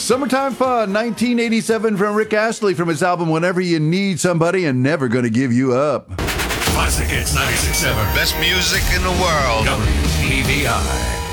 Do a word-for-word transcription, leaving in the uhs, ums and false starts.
Summertime Fun, nineteen eighty-seven from Rick Astley from his album Whenever You Need Somebody and Never Gonna Give You Up. Classic Hits ninety-six point seven. Best music in the world. W E V I.